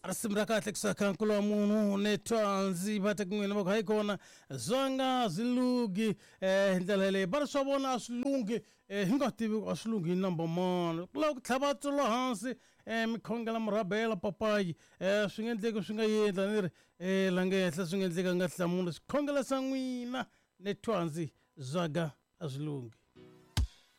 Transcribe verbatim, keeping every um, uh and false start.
asimra kahle kusakha nkulumo munhu netwanzi bathe kunwini bakho hayikhona zwanga zilungi eh indlela le bar swabona asilungi eh hingativi asilungi number one kuloko tlhavatsulo hansi eh mikhongela murabela papayi eh swingendleke swi nga yendla ni ri eh langehla swingendleka nga hlamula sikhongela sa n'wina netwanzi zwaga azilungi.